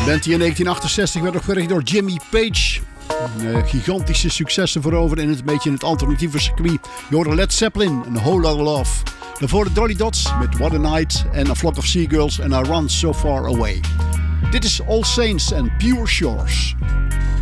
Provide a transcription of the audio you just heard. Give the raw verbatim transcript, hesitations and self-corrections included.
Band die in negentien achtenzestig werd opgericht door Jimmy Page. Uh, gigantische successen voorover in het beetje in het alternatieve circuit. Je hoorde Led Zeppelin, een Whole Lotta Love. Daarvoor de Dolly Dots met What a Night en A Flock of Seagulls en I Run So Far Away. Dit is All Saints and Pure Shores.